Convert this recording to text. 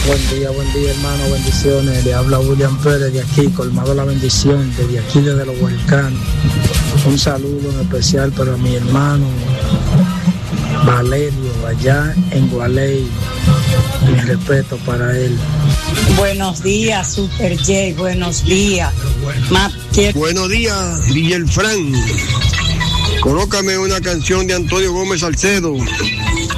Buen día, hermano, bendiciones. Le habla William Pérez de aquí, colmado la bendición, desde aquí, desde los Volcanes. Un saludo en especial para mi hermano Valerio, allá en Gualey. Mi respeto para él. Buenos días, Super J, buenos días. Buenos días, DJ Fran. Colócame una canción de Antonio Gómez Salcedo,